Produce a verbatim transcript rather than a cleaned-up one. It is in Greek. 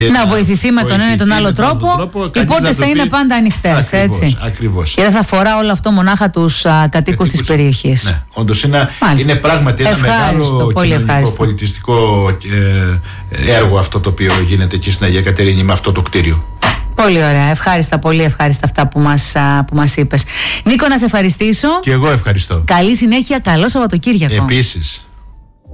να βοηθηθεί με τον ένα ή τον άλλο τρόπο, τρόπο οι πόρτες θα είναι πάντα ανοιχτές. Έτσι. Ακριβώς. Και δεν θα αφορά όλο αυτό μονάχα τους κατοίκους της περιοχής. Ναι, όντως είναι, είναι πράγματι ένα μεγάλο κοινωνικό πολιτιστικό ε, έργο αυτό το οποίο γίνεται εκεί στην Αγία Κατερίνη με αυτό το κτίριο. Πολύ ωραία. Ευχάριστα, πολύ ευχάριστα αυτά που μας, που μας είπες. Νίκο, να σε ευχαριστήσω. Και εγώ ευχαριστώ. Καλή συνέχεια, καλό Σαββατοκύριακο. Επίσης.